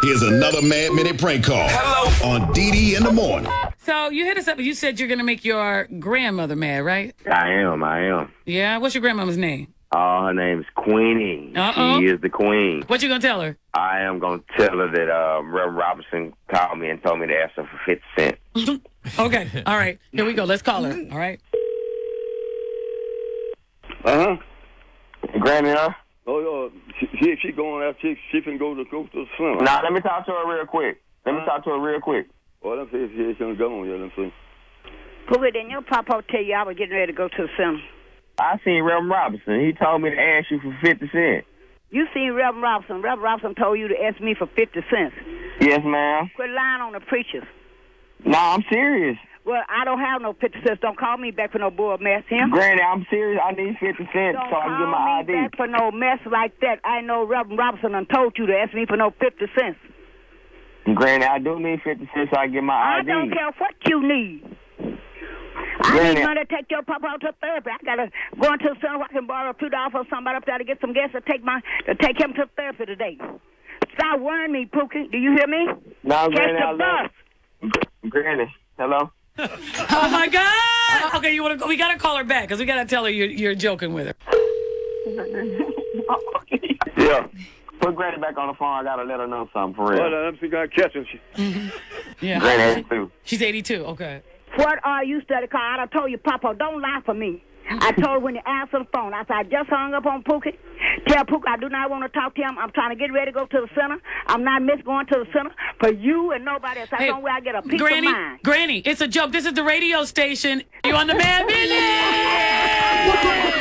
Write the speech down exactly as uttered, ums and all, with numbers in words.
Here's another Mad Minute prank call. Hello. On D D in the morning. So you hit us up and you said you're going to make your grandmother mad, right? I am, I am. Yeah? What's your grandmama's name? Oh, her name's Queenie. Uh-oh. She is the queen. What you going to tell her? I am going to tell her that uh, Reverend Robinson called me and told me to ask her for fifty cents. Okay. All right. Here we go. Let's call her. All right. Uh-huh. Granny, huh? Oh, uh, she, she, she going out, she, she can go to, go to the cinema. Nah, let me talk to her real quick. Let me talk to her real quick. Oh, let me see if she, she go on, yeah, let me see. Pookie, didn't your papa tell you I was getting ready to go to the cinema? I seen Reverend Robinson. He told me to ask you for fifty cents. You seen Reverend Robinson. Reverend Robinson told you to ask me for fifty cents. Yes, ma'am. Quit lying on the preachers. Nah, I'm serious. Well, I don't have no fifty cents. Don't call me back for no bull mess, him. Granny, I'm serious. I need fifty cents Don't so I can get my call I D. me back for no mess like that. I know Reverend Robinson done told you to ask me for no fifty cents. Granny, I do need fifty cents so I can get my I D. I don't care what you need. I Granny, need money to take your papa out to therapy. I gotta go into the center where I can borrow two dollars from somebody up there to get some gas to take my to take him to therapy today. Stop worrying me, Pookie. Do you hear me? No, Catch Granny, the I love bus. Granny, hello? Oh, my God. Okay, you want to go? We got to call her back because we got to tell her you're, you're joking with her. Yeah. Put Granny back on the phone. I got to let her know something for real. Well, let me see if I can catch her. She, Yeah. Granny eighty-two. She's eighty-two. Okay. What are you study car? I done told you, Papa, don't lie for me. I told her when you answer the phone. I said, I just hung up on Pookie. Tell Pookie I do not want to talk to him. I'm trying to get ready to go to the center. I'm not miss going to the center for you and nobody else. That's Hey, the only way I get a peace Granny, of mind. Granny, it's a joke. This is the radio station. You on the Mad Minute?